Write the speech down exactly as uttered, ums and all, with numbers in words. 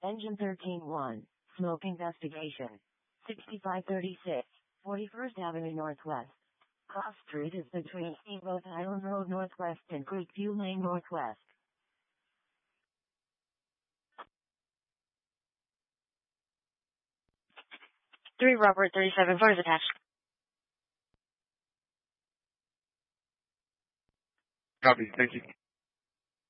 Engine thirteen one, smoke investigation. sixty-five thirty-six, forty-first Avenue Northwest. Cross Street is between Steamboat Island Road Northwest and Creekview Lane Northwest. three Robert thirty-seven, photos attached. Copy, thank you.